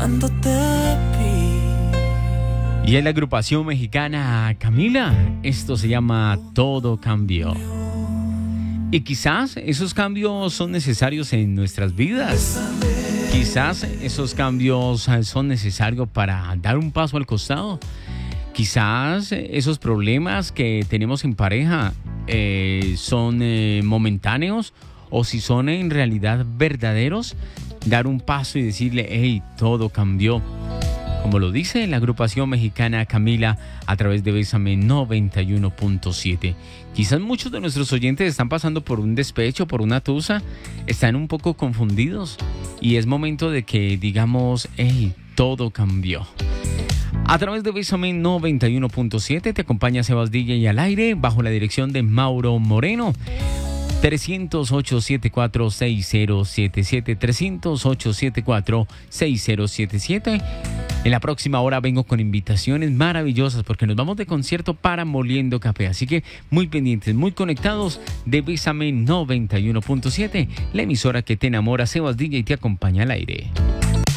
cuando te vi. Y en la agrupación mexicana Camila, esto se llama Todo Cambió. Y quizás esos cambios son necesarios en nuestras vidas. Quizás esos cambios son necesarios para dar un paso al costado. Quizás esos problemas que tenemos en pareja son momentáneos, o si son en realidad verdaderos, dar un paso y decirle, hey, todo cambió. Como lo dice la agrupación mexicana Camila a través de Bésame 91.7. Quizás muchos de nuestros oyentes están pasando por un despecho, por una tusa, están un poco confundidos y es momento de que digamos, hey, todo cambió. A través de Bésame 91.7 te acompaña Sebas DJ al aire bajo la dirección de Mauro Moreno. 308-74-6077, 308-74-6077. En la próxima hora vengo con invitaciones maravillosas porque nos vamos de concierto para Moliendo Café. Así que muy pendientes, muy conectados de Bésame 91.7, la emisora que te enamora. Sebas DJ te acompaña al aire.